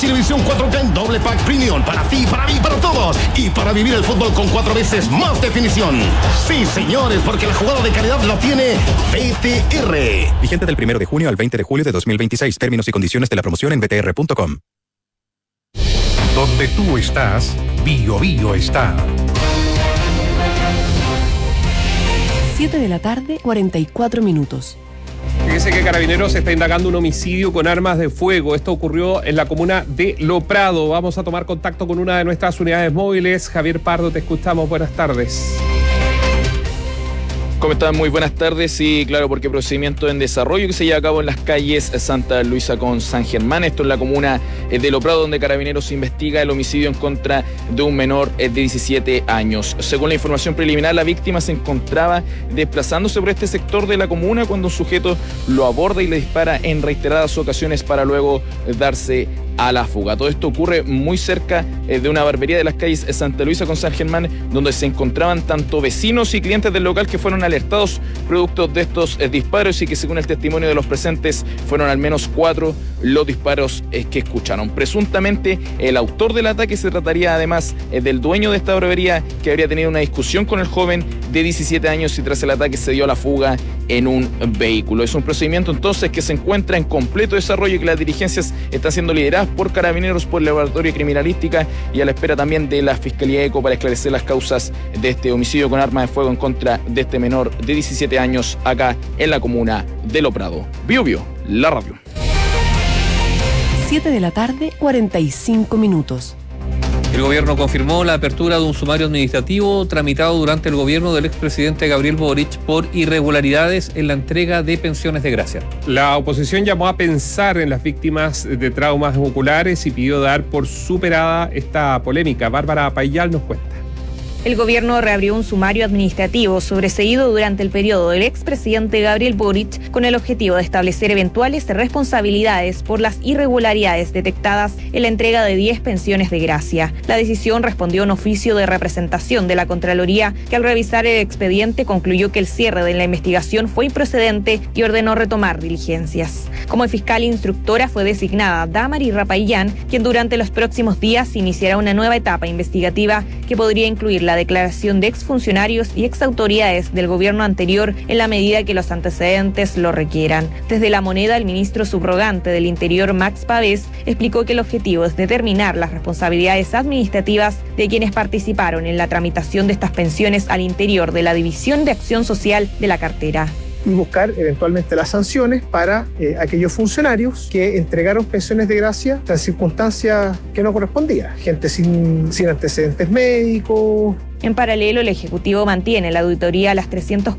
Chilevisión 4K en doble pack premium. Para ti, para mí, para todos. Y para vivir el fútbol con 4 veces más definición. Sí, señores, porque la jugada de calidad la tiene BTR. Vigente del 1 de junio al 20 de julio de 2026. Términos y condiciones de la promoción en btr.com. Donde tú estás, Bio Bio está. 7 de la tarde, 44 minutos. Fíjese que Carabineros está indagando un homicidio con armas de fuego. Esto ocurrió en la comuna de Lo Prado. Vamos a tomar contacto con una de nuestras unidades móviles. Javier Pardo, te escuchamos. Buenas tardes. ¿Cómo están? Muy buenas tardes. Sí, claro, porque procedimiento en desarrollo que se lleva a cabo en las calles Santa Luisa con San Germán. Esto en la comuna de Lo Prado, donde Carabineros investiga el homicidio en contra de un menor de 17 años. Según la información preliminar, la víctima se encontraba desplazándose por este sector de la comuna cuando un sujeto lo aborda y le dispara en reiteradas ocasiones para luego darse a la fuga. Todo esto ocurre muy cerca de una barbería de las calles Santa Luisa con San Germán, donde se encontraban tanto vecinos y clientes del local que fueron alertados producto de estos disparos y que, según el testimonio de los presentes, fueron al menos 4 los disparos que escucharon. Presuntamente el autor del ataque se trataría además del dueño de esta barbería, que habría tenido una discusión con el joven de 17 años y tras el ataque se dio a la fuga en un vehículo. Es un procedimiento entonces que se encuentra en completo desarrollo y que las diligencias están siendo lideradas por Carabineros, por el Laboratorio de Criminalística y a la espera también de la Fiscalía ECO para esclarecer las causas de este homicidio con arma de fuego en contra de este menor de 17 años acá en la comuna de Lo Prado. Bio Bio, la radio. 7 de la tarde, 45 minutos. El gobierno confirmó la apertura de un sumario administrativo tramitado durante el gobierno del expresidente Gabriel Boric por irregularidades en la entrega de pensiones de gracia. La oposición llamó a pensar en las víctimas de traumas oculares y pidió dar por superada esta polémica. Bárbara Payal nos cuenta. El gobierno reabrió un sumario administrativo sobreseído durante el periodo del expresidente Gabriel Boric con el objetivo de establecer eventuales responsabilidades por las irregularidades detectadas en la entrega de 10 pensiones de gracia. La decisión respondió a un oficio de representación de la Contraloría que, al revisar el expediente, concluyó que el cierre de la investigación fue improcedente y ordenó retomar diligencias. Como fiscal instructora fue designada Damari Rapayán, quien durante los próximos días iniciará una nueva etapa investigativa que podría incluir la declaración de exfuncionarios y exautoridades del gobierno anterior en la medida que los antecedentes lo requieran. Desde La Moneda, el ministro subrogante del Interior, Max Pavés, explicó que el objetivo es determinar las responsabilidades administrativas de quienes participaron en la tramitación de estas pensiones al interior de la División de Acción Social de la cartera. Y buscar eventualmente las sanciones para aquellos funcionarios que entregaron pensiones de gracia en circunstancias que no correspondían. Gente sin antecedentes médicos. En paralelo, el Ejecutivo mantiene la auditoría a las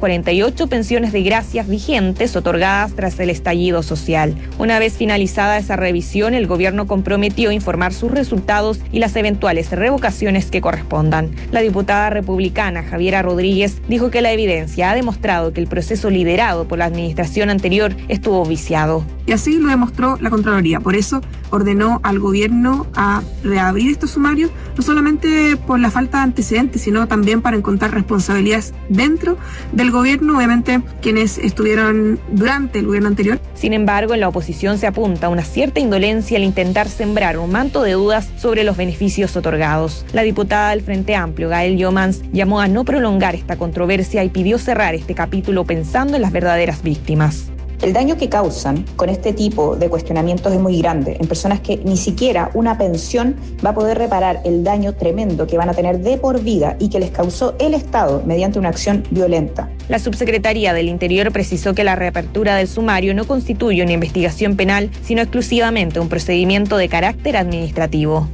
348 pensiones de gracias vigentes otorgadas tras el estallido social. Una vez finalizada esa revisión, el gobierno comprometió informar sus resultados y las eventuales revocaciones que correspondan. La diputada republicana Javiera Rodríguez dijo que la evidencia ha demostrado que el proceso liderado por la administración anterior estuvo viciado. Y así lo demostró la Contraloría. Por eso ordenó al gobierno a reabrir estos sumarios, no solamente por la falta de antecedentes, sino también para encontrar responsabilidades dentro del gobierno, obviamente quienes estuvieron durante el gobierno anterior. Sin embargo, en la oposición se apunta a una cierta indolencia al intentar sembrar un manto de dudas sobre los beneficios otorgados. La diputada del Frente Amplio, Gael Yomans, llamó a no prolongar esta controversia y pidió cerrar este capítulo pensando en las verdaderas víctimas. El daño que causan con este tipo de cuestionamientos es muy grande, en personas que ni siquiera una pensión va a poder reparar el daño tremendo que van a tener de por vida y que les causó el Estado mediante una acción violenta. La Subsecretaría del Interior precisó que la reapertura del sumario no constituye una investigación penal, sino exclusivamente un procedimiento de carácter administrativo.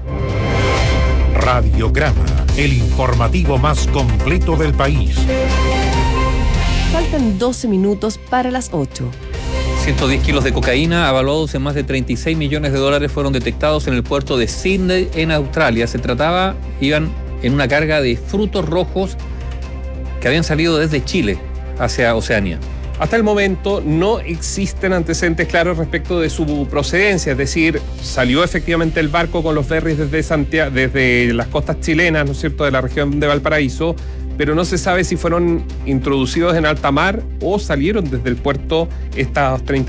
Radiograma, el informativo más completo del país. Faltan 12 minutos para las 8. 110 kilos de cocaína, avaluados en más de 36 millones de dólares, fueron detectados en el puerto de Sydney, en Australia. Iban en una carga de frutos rojos que habían salido desde Chile hacia Oceanía. Hasta el momento no existen antecedentes claros respecto de su procedencia, es decir, salió efectivamente el barco con los ferries desde Santiago, desde las costas chilenas, ¿no es cierto?, de la región de Valparaíso, pero no se sabe si fueron introducidos en alta mar o salieron desde el puerto estas 30